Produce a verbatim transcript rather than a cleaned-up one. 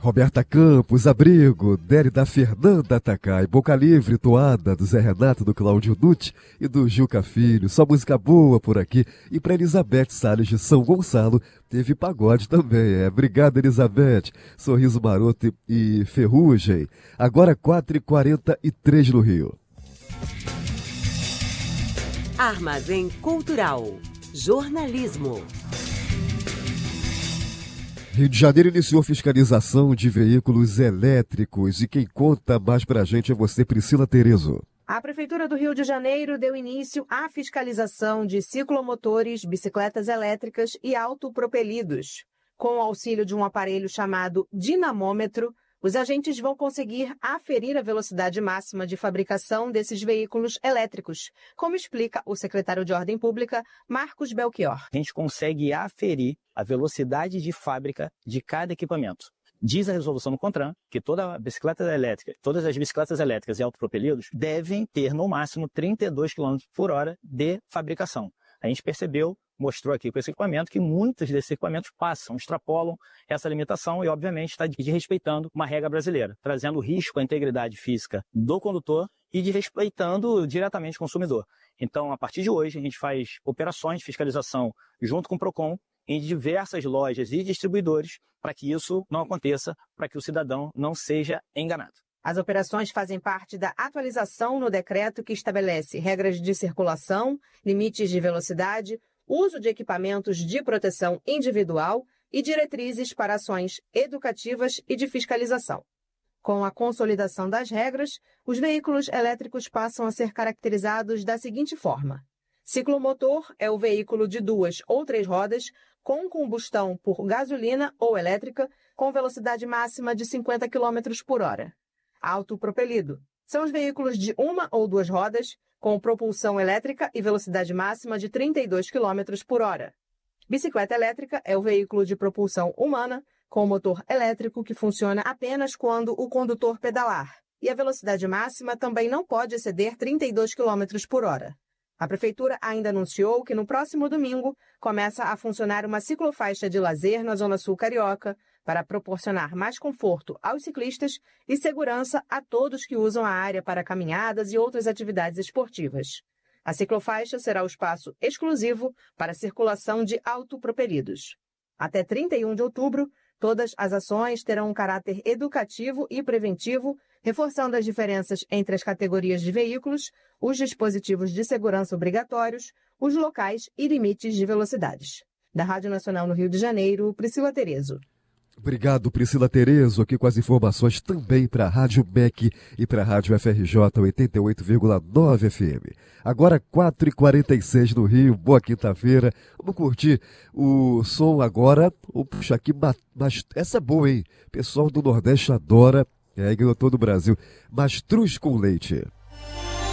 Roberta Campos, Abrigo, Dérida Fernanda Takai, Boca Livre, Toada, do Zé Renato, do Cláudio Nutti e do Gilca Filho. Só música boa por aqui. E para Elizabeth Salles de São Gonçalo, teve pagode também. É. Obrigado, Elizabeth. Sorriso Maroto e Ferrugem. Agora quatro e quarenta e três no Rio. Armazém Cultural. Jornalismo. Rio de Janeiro iniciou fiscalização de veículos elétricos e quem conta mais pra gente é você, Priscila Terezo. A Prefeitura do Rio de Janeiro deu início à fiscalização de ciclomotores, bicicletas elétricas e autopropelidos. Com o auxílio de um aparelho chamado dinamômetro, os agentes vão conseguir aferir a velocidade máxima de fabricação desses veículos elétricos, como explica o secretário de Ordem Pública, Marcos Belchior. A gente consegue aferir a velocidade de fábrica de cada equipamento. Diz a resolução do CONTRAN que toda bicicleta elétrica, todas as bicicletas elétricas e autopropelidos devem ter no máximo trinta e dois quilômetros por hora de fabricação. A gente percebeu, mostrou aqui com esse equipamento, que muitos desses equipamentos passam, extrapolam essa limitação e, obviamente, está desrespeitando uma regra brasileira, trazendo risco à integridade física do condutor e desrespeitando diretamente o consumidor. Então, a partir de hoje, a gente faz operações de fiscalização junto com o PROCON em diversas lojas e distribuidores para que isso não aconteça, para que o cidadão não seja enganado. As operações fazem parte da atualização no decreto que estabelece regras de circulação, limites de velocidade, uso de equipamentos de proteção individual e diretrizes para ações educativas e de fiscalização. Com a consolidação das regras, os veículos elétricos passam a ser caracterizados da seguinte forma: ciclomotor é o veículo de duas ou três rodas com combustão por gasolina ou elétrica com velocidade máxima de cinquenta quilômetros por hora. Autopropelido são os veículos de uma ou duas rodas com propulsão elétrica e velocidade máxima de trinta e dois quilômetros por hora. Bicicleta elétrica é o veículo de propulsão humana com motor elétrico que funciona apenas quando o condutor pedalar, e a velocidade máxima também não pode exceder trinta e dois quilômetros por hora. A Prefeitura ainda anunciou que no próximo domingo começa a funcionar uma ciclofaixa de lazer na Zona Sul Carioca para proporcionar mais conforto aos ciclistas e segurança a todos que usam a área para caminhadas e outras atividades esportivas. A ciclofaixa será o espaço exclusivo para a circulação de autopropelidos. Até trinta e um de outubro, todas as ações terão um caráter educativo e preventivo, reforçando as diferenças entre as categorias de veículos, os dispositivos de segurança obrigatórios, os locais e limites de velocidades. Da Rádio Nacional no Rio de Janeiro, Priscila Terezo. Obrigado, Priscila Terezo, aqui com as informações também para a Rádio M E C e para a Rádio F R J oitenta e oito vírgula nove F M. Agora quatro e quarenta e seis no Rio, boa quinta-feira. Vamos curtir o som agora. Oh, puxa, aqui, mas essa é boa, hein? O pessoal do Nordeste adora, é, ganhou todo o Brasil. Mastruz com leite.